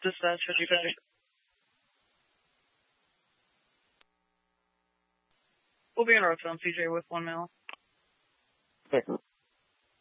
Dispatch 5050. We'll be in Rockville, CJ, with 1 male. Second.